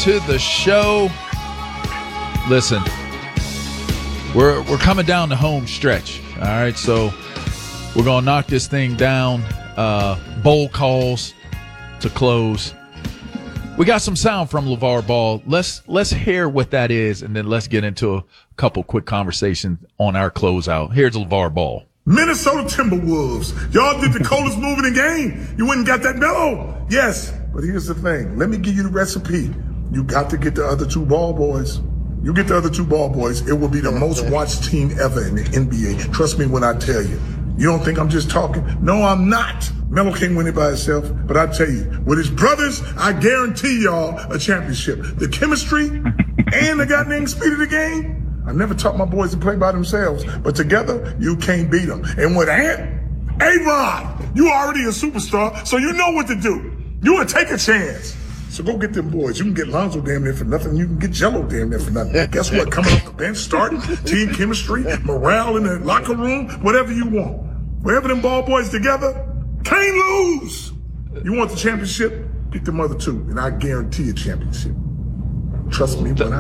to the show. Listen, we're coming down the home stretch. All right, so we're gonna knock this thing down. Bowl calls to close. We got some sound from LeVar Ball. Let's hear what that is, and then let's get into a couple quick conversations on our closeout. Here's LeVar Ball. Minnesota Timberwolves. Y'all did the coldest move in the game. You wouldn't got that Melo. Yes, but here's the thing. Let me give you the recipe. You got to get the other two ball boys. You get the other two ball boys, it will be the most watched team ever in the NBA. Trust me when I tell you. You don't think I'm just talking? No, I'm not. Melo can't win it by himself, but I tell you, with his brothers, I guarantee y'all a championship. The chemistry and the goddamn speed of the game. I never taught my boys to play by themselves, but together, you can't beat them. And with Ant, A-Rod, you already a superstar, so you know what to do. You would take a chance. So go get them boys. You can get Lonzo damn near for nothing. You can get Jello damn near for nothing. Guess what? Coming off the bench, starting, team chemistry, morale in the locker room, whatever you want. Wherever them ball boys together, can't lose. You want the championship? Get them other two, and I guarantee a championship. Trust me when I